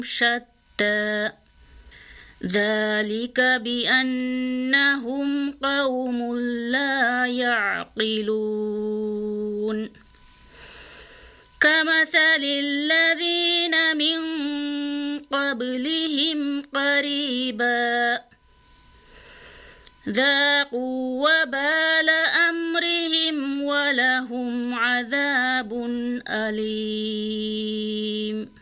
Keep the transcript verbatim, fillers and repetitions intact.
شتى ذلك بأنهم قوم لا يعقلون كمثل الذين من قبلهم قريبا ذاقوا وبال أمرهم ولهم عذاب أليم